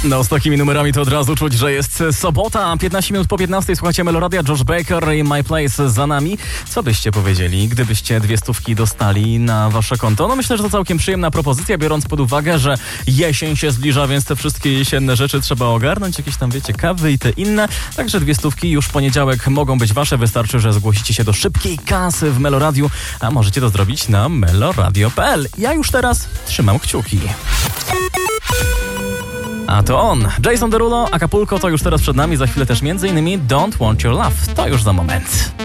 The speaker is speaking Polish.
No z takimi numerami to od razu czuć, że jest sobota, 15 minut po 15, słuchacie Meloradia, Josh Baker i My Place za nami. Co byście powiedzieli, gdybyście 200 dostali na wasze konto? No myślę, że to całkiem przyjemna propozycja, biorąc pod uwagę, że jesień się zbliża, więc te wszystkie jesienne rzeczy trzeba ogarnąć, jakieś tam wiecie, kawy i te inne. Także 200 już w poniedziałek mogą być wasze, wystarczy, że zgłosicie się do szybkiej kasy w Meloradiu, a możecie to zrobić na meloradio.pl. Ja już teraz trzymam kciuki. A to on, Jason Derulo, Acapulco to już teraz przed nami, za chwilę też m.in. Don't Want Your Love, to już za moment.